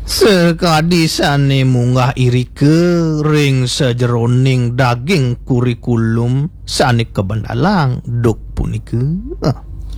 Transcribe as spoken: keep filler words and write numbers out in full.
Sekadisane munggah irike ring sejeroning daging kurikulum sanik kebendalang dok punike. Ah.